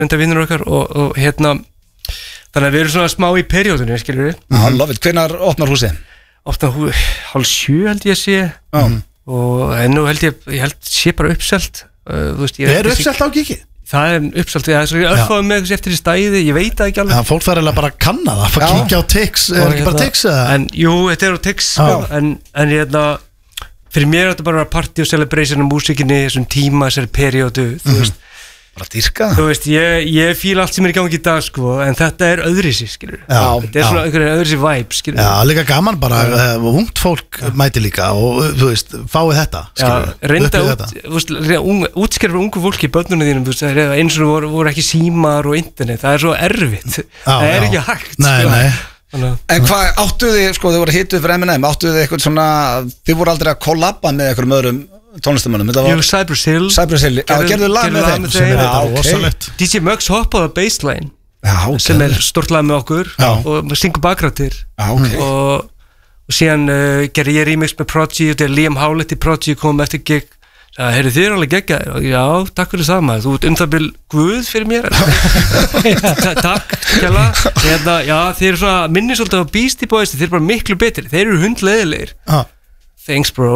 vinnur okkar og þannig að við erum svona smá í periódunni, skilur við. Love it, hvenær opnar húsið? Opnar 6:30 held ég sé og nú held ég sé bara uppselt. Er uppselt á Kiki? Það er uppselt, það er svona örfáðum með eitthvað eftir í stæði, ég veit það ekki alveg. Fólk þarf eiginlega bara að kanna það, að kíkja á Tix, er ekki bara Tix eða? Jú, þetta er á Tix, en fyrir mér er þetta bara party og celebration og músikinni, þessum tíma, þessari periódu, þú veist. Bara dýrka. Þú veist, ég fíla allt sem er í gangi í dag, sko, en þetta er öðrisi, skilur. Þetta er svona einhverjum öðrisi vibe, skilur. Já, líka gaman bara, ungt fólk mæti líka og, þú veist, fáið þetta, skilur. Já, reynda útskjara fyrir ungu fólki, börnunum þínum, þú veist, eins og voru ekki símar og internet, það er svo erfitt. Það er ekki hægt, sko. Nei. En hvað áttu þið, sko, þið voru hituð fyrir M&M, áttu þið eitthvað svona, þið voru aldrei að kollabba með einhverjum öðrum tónlistamönnum? Jú, Cypress Hill, gerðu lag með þeim sem er rosalegt. DJ Muggs hoppaði á bassline sem er stort lag með okkur og syngur bakrættir og síðan gerði ég remix með Prodigy og þegar Liam Howlett í Prodigy kom eftir gig sagði, heyrðu þið alveg geggjaðir? Já, takk fyrir það maður, þú ert það bil guð fyrir mér. Takk, kjalla. Já, þeir eru svona minni svolítið á Beastie Boys, þeir eru bara miklu betri, þeir eru hundleiðilegir. Thanks bro.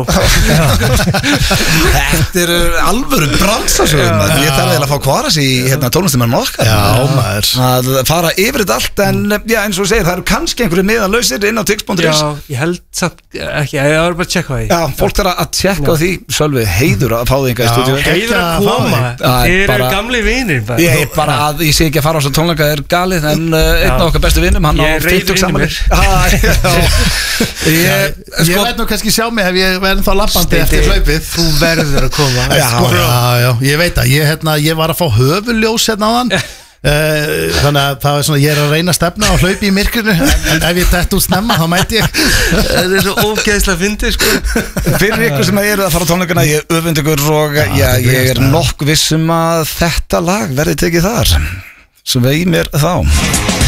Þetta eru alvöru bransasögum. Ég þarf eiginlega að fá kvaras í tónlistamönnum okkar. Já, maður. Að fara yfir þetta allt, en já, eins og segir, það eru kannski einhverju miðanlausir inn á tix.is. Já, ég held samt ekki, ég var bara að tjekka því. Já, fólk þarf að tjekka á því. Sölvi, heiður að fá þig í stúdíu. Heiður að koma. Þið eru gamli vinir. Ég sé ekki að fara á svo tónleika er galið, en einn af okkar bestu vinum, hann á 50 afmæli. Ég veit nú kannski sjá mig ef ég verð þá lappandi eftir hlaupið. Þú verður að koma. Já, ég veit að ég var að fá höfuljós hérna á hann. Þannig að það er svona, ég er að reyna að stefna á hlaupi í myrkrinu, en ef ég dett út snemma þá mæti ég. Það er svo ógeðslega fyndið, sko. Fyrir ykkur sem eru að fara á tónleikana, ég öfund ykkur og ég er nokkuð viss að þetta lag verði tekið þar. Svo vei mér þá.